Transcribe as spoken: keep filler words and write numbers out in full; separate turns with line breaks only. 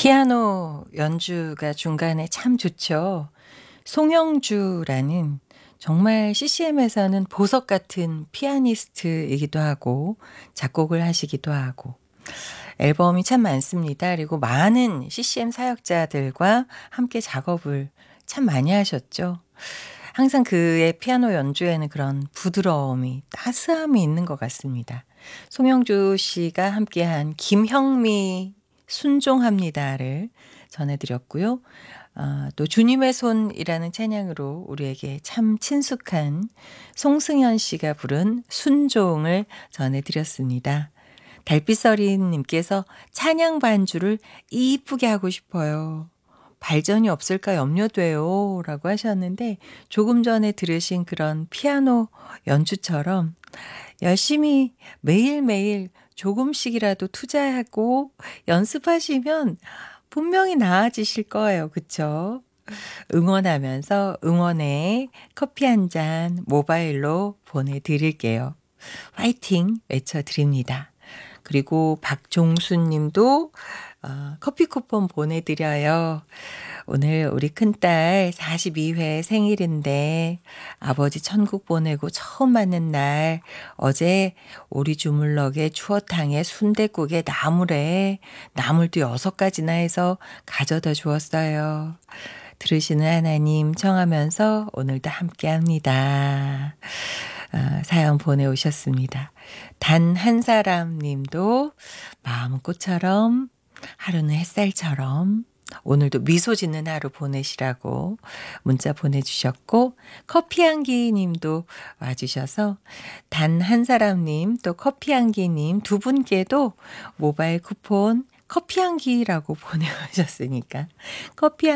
피아노 연주가 중간에 참 좋죠. 송영주라는 정말 씨씨엠에서는 보석 같은 피아니스트이기도 하고 작곡을 하시기도 하고 앨범이 참 많습니다. 그리고 많은 씨씨엠 사역자들과 함께 작업을 참 많이 하셨죠. 항상 그의 피아노 연주에는 그런 부드러움이, 따스함이 있는 것 같습니다. 송영주 씨가 함께한 김형미 순종합니다를 전해드렸고요. 아, 또 주님의 손이라는 찬양으로 우리에게 참 친숙한 송승현 씨가 부른 순종을 전해드렸습니다. 달빛서리님께서 찬양 반주를 이쁘게 하고 싶어요. 발전이 없을까 염려돼요. 라고 하셨는데 조금 전에 들으신 그런 피아노 연주처럼 열심히 매일매일 조금씩이라도 투자하고 연습하시면 분명히 나아지실 거예요. 그쵸? 응원하면서 응원의 커피 한 잔 모바일로 보내드릴게요. 화이팅 외쳐드립니다. 그리고 박종순 님도 어, 커피 쿠폰 보내드려요. 오늘 우리 큰딸 사십이 회 생일인데 아버지 천국 보내고 처음 맞는 날 어제 오리 주물럭에 추어탕에 순댓국에 나물에 나물도 여섯 가지나 해서 가져다 주었어요. 들으시는 하나님 청하면서 오늘도 함께합니다. 어, 사연 보내오셨습니다. 단 한 사람 님도 마음은 꽃처럼 하루는 햇살처럼 오늘도 미소 짓는 하루 보내시라고 문자 보내주셨고 커피향기 님도 와주셔서 단 한 사람 님 또 커피향기 님 두 분께도 모바일 쿠폰 커피향기라고 보내주셨으니까 커피